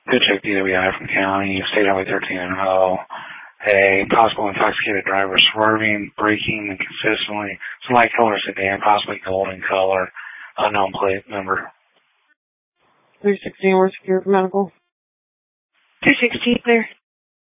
Good check DWI from county, State Highway 13 and O. A possible intoxicated driver swerving, braking inconsistently. It's a light color sedan, possibly golden color. Unknown plate number. 316, we're secure for medical. 216 there.